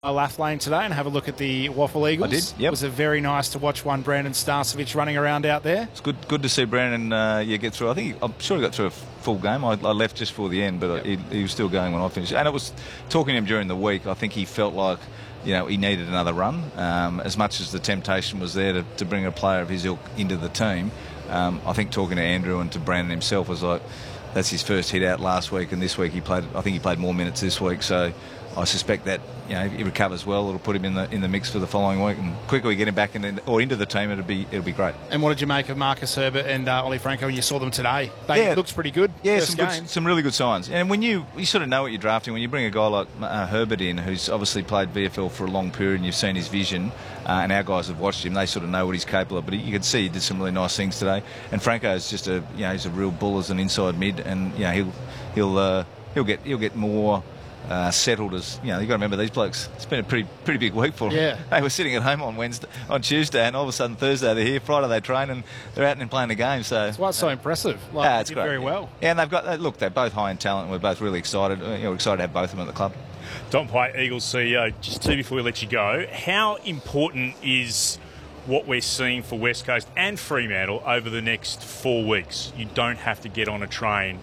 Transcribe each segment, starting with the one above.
Lathlane today and have a look at the Waffle Eagles. I did, yep. It was very nice to watch one Brandon Starcevic running around out there. It's good to see Brandon get through. I'm sure he got through a full game. I left just for the end, but yep. he was still going when I finished. And it was talking to him during the week. I think he felt like he needed another run. As much as the temptation was there to bring a player of his ilk into the team, I think talking to Andrew and to Brandon himself was like, that's his first hit out last week, and this week I think he played more minutes this week. So I suspect that if he recovers well, it'll put him in the mix for the following week, and quicker we get him back into the team, it'll be great. And what did you make of Marcus Herbert and Ollie Franco when you saw them today? They looked pretty good. Yeah, some really good signs. And when you sort of know what you're drafting, when you bring a guy like Herbert in, who's obviously played VFL for a long period, and you've seen his vision, and our guys have watched him, they sort of know what he's capable of. But you can see he did some really nice things today. And Franco is just he's a real bull as an inside mid, and he'll get more. Settled as you've got to remember, these blokes, it's been a pretty big week for them. Yeah. They were sitting at home on Tuesday, and all of a sudden Thursday they're here, Friday they train, and they're out and playing the game. So it's why it's so impressive. It's great. Very well. Yeah, and they're both high in talent, and we're both really excited. We're excited to have both of them at the club. Don Pyke, Eagles CEO, just before we let you go, how important is what we're seeing for West Coast and Fremantle over the next 4 weeks? You don't have to get on a plane.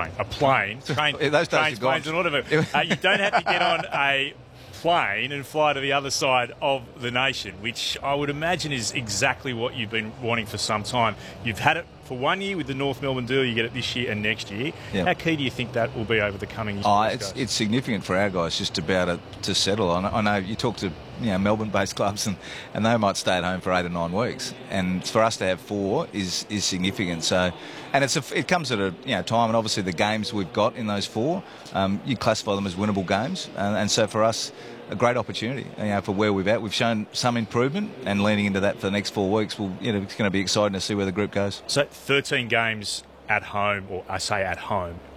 Those days are gone. You don't have to get on a plane and fly to the other side of the nation, which I would imagine is exactly what you've been wanting for some time. You've had it for 1 year with the North Melbourne deal, you get it this year and next year. Yep. How key do you think that will be over the coming years? It's significant for our guys just to be able to settle. I know you talk to Melbourne-based clubs and they might stay at home for 8 or 9 weeks, and for us to have 4 is significant. So, and it comes at a time, and obviously the games we've got in those 4, you classify them as winnable games, and so for us, a great opportunity for where we've at. We've shown some improvement, and leaning into that for the next 4 weeks, it's going to be exciting to see where the group goes. So 13 games at home, or I say at home,